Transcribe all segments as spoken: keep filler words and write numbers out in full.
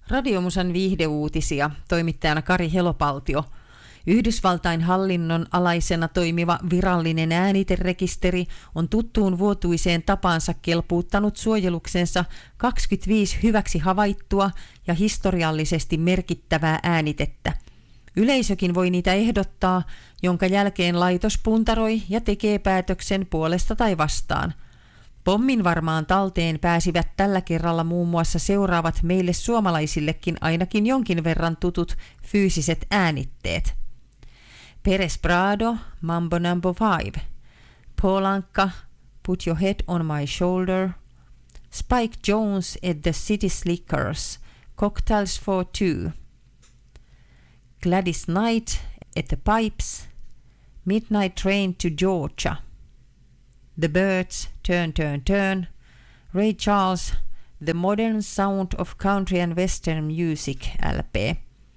Radiomusan viihdeuutisia, toimittajana Kari Helopaltio. Yhdysvaltain hallinnon alaisena toimiva virallinen ääniterekisteri on tuttuun vuotuiseen tapaansa kelpuuttanut suojeluksensa kaksikymmentäviisi hyväksi havaittua ja historiallisesti merkittävää äänitettä. Yleisökin voi niitä ehdottaa, jonka jälkeen laitos puntaroi ja tekee päätöksen puolesta tai vastaan. Pommin varmaan talteen pääsivät tällä kerralla muun muassa seuraavat meille suomalaisillekin ainakin jonkin verran tutut fyysiset äänitteet. Perez Prado, Mambo number five. Paul Anka, Put Your Head on My Shoulder. Spike Jones at the City Slickers, Cocktails for Two. Gladys Knight at the Pipes, Midnight Train to Georgia. The Birds, Turn, Turn, Turn. Ray Charles, The Modern Sound of Country and Western Music, L P.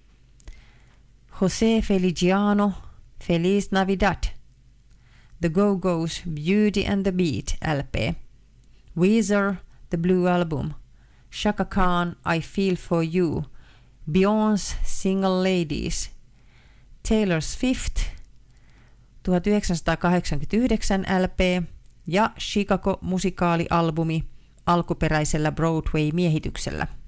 José Feliciano, Feliz Navidad. The Go-Go's, Beauty and the Beat, L P. Weezer, The Blue Album. Chaka Khan, I Feel For You. Beyoncé, Single Ladies. Taylor Swift, tuhatyhdeksänsataakahdeksankymmentäyhdeksän L P. Ja Chicago-musikaalialbumi alkuperäisellä Broadway-miehityksellä.